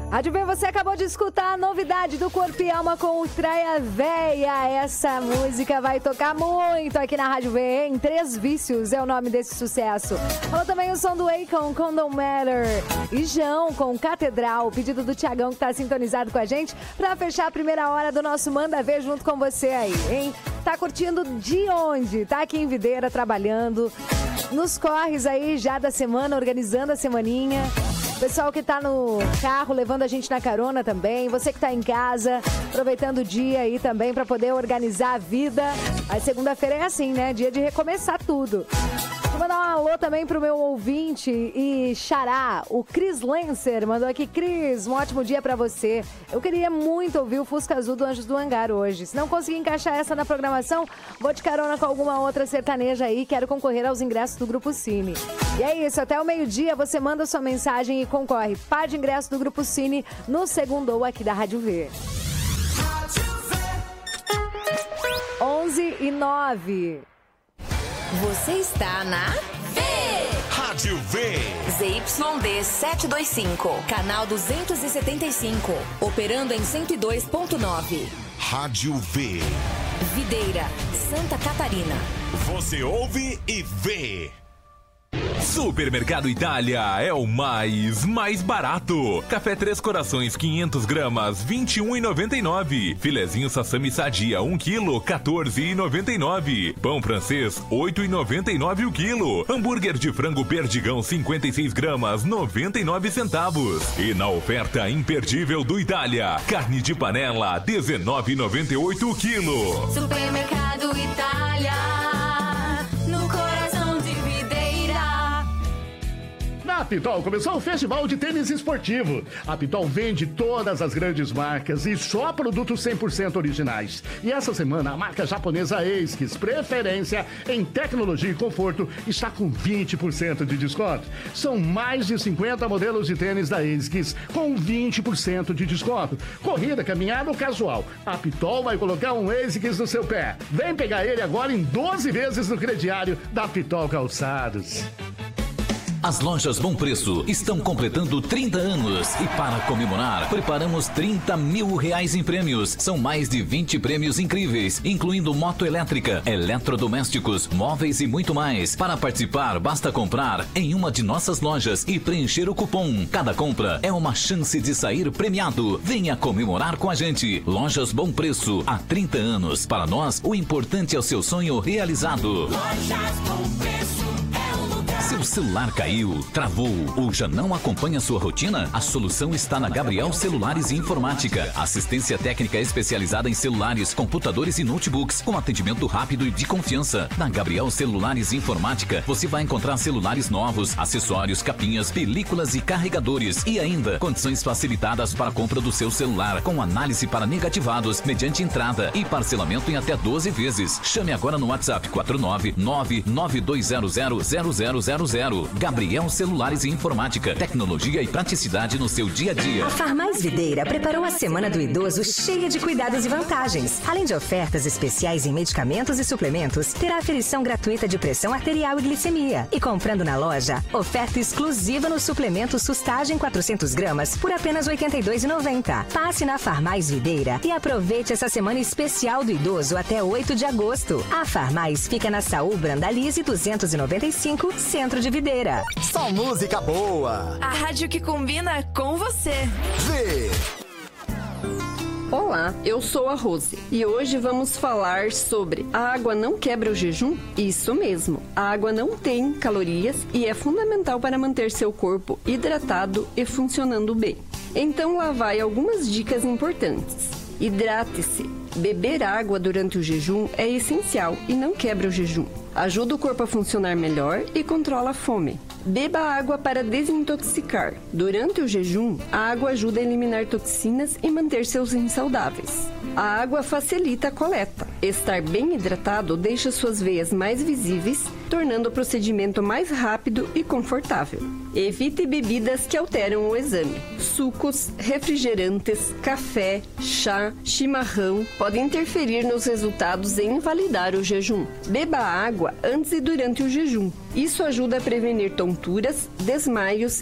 Adivinha, você acabou de escutar a novidade do Corpo e Alma com o Traia Véia. Essa música vai tocar muito aqui na Rádio V, hein? 3 Vícios é o nome desse sucesso. Falou também o som do Akon com Don't Matter. E João com Catedral. O pedido do Tiagão que tá sintonizado com a gente pra fechar a primeira hora do nosso Manda Ver junto com você aí, hein? Tá curtindo de onde? Tá aqui em Videira trabalhando. Nos corres aí já da semana, organizando a semaninha. Pessoal que tá no carro, levando a gente na carona também. Você que tá em casa, aproveitando o dia aí também pra poder organizar a vida. A segunda-feira é assim, né? Dia de recomeçar tudo. Vou mandar um alô também pro meu ouvinte e xará, o Cris Lancer. Mandou aqui: Cris, um ótimo dia pra você. Eu queria muito ouvir o Fusca Azul do Anjos do Hangar hoje. Se não conseguir encaixar essa na programação, vou de carona com alguma outra sertaneja aí. Quero concorrer aos ingressos do Grupo Cine. E é isso, até o meio-dia você manda sua mensagem e concorre. Par de ingressos do Grupo Cine no segundo aqui da Rádio V. 11:09. Você está na V. Rádio V. ZYD 725, canal 275, operando em 102.9. Rádio V. Videira, Santa Catarina. Você ouve e vê. Supermercado Itália é o mais barato. Café Três Corações 500 gramas, R$ 21,99. Filezinho Sassami Sadia 1 kg, R$ 14,99. Pão francês, R$ 8,99 o quilo. Hambúrguer de frango Perdigão 56 gramas, 99 centavos. E na oferta imperdível do Itália, carne de panela, R$ 19,98 o quilo. Supermercado Itália. A Pitol começou o Festival de Tênis Esportivo. A Pitol vende todas as grandes marcas e só produtos 100% originais. E essa semana a marca japonesa ASICS, preferência em tecnologia e conforto, está com 20% de desconto. São mais de 50 modelos de tênis da ASICS com 20% de desconto. Corrida, caminhada ou casual, a Pitol vai colocar um ASICS no seu pé. Vem pegar ele agora em 12 vezes no crediário da Pitol Calçados. As lojas Bom Preço estão completando 30 anos e para comemorar, preparamos R$30 mil em prêmios. São mais de 20 prêmios incríveis, incluindo moto elétrica, eletrodomésticos, móveis e muito mais. Para participar, basta comprar em uma de nossas lojas e preencher o cupom. Cada compra é uma chance de sair premiado. Venha comemorar com a gente. Lojas Bom Preço, há 30 anos. Para nós, o importante é o seu sonho realizado. Lojas Bom Preço. Seu celular caiu, travou ou já não acompanha sua rotina? A solução está na Gabriel Celulares e Informática. Assistência técnica especializada em celulares, computadores e notebooks, com atendimento rápido e de confiança. Na Gabriel Celulares e Informática, você vai encontrar celulares novos, acessórios, capinhas, películas e carregadores. E ainda, condições facilitadas para a compra do seu celular, com análise para negativados, mediante entrada e parcelamento em até 12 vezes. Chame agora no WhatsApp 49992000000. Gabriel Celulares e Informática. Tecnologia e praticidade no seu dia a dia. A Farmais Videira preparou a Semana do Idoso cheia de cuidados e vantagens. Além de ofertas especiais em medicamentos e suplementos, terá aferição gratuita de pressão arterial e glicemia. E comprando na loja, oferta exclusiva no suplemento Sustagem 400 gramas por apenas R$ 82,90. Passe na Farmais Videira e aproveite essa semana especial do idoso até 8 de agosto. A Farmais fica na Saúl Brandalize 295, Centro de Videira. Só música boa. A rádio que combina com você. V. Olá, eu sou a Rose e hoje vamos falar sobre a água não quebra o jejum? Isso mesmo, a água não tem calorias e é fundamental para manter seu corpo hidratado e funcionando bem. Então lá vai algumas dicas importantes. Hidrate-se. Beber água durante o jejum é essencial e não quebra o jejum. Ajuda o corpo a funcionar melhor e controla a fome. Beba água para desintoxicar. Durante o jejum, a água ajuda a eliminar toxinas e manter seus rins saudáveis. A água facilita a coleta. Estar bem hidratado deixa suas veias mais visíveis, tornando o procedimento mais rápido e confortável. Evite bebidas que alteram o exame. Sucos, refrigerantes, café, chá, chimarrão podem interferir nos resultados e invalidar o jejum. Beba água antes e durante o jejum. Isso ajuda a prevenir tonturas, desmaios